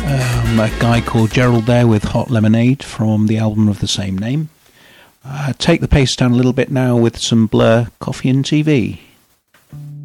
A guy called Gerald there with Hot Lemonade from the album of the same name. Take the pace down a little bit now with some Blur, Coffee and TV.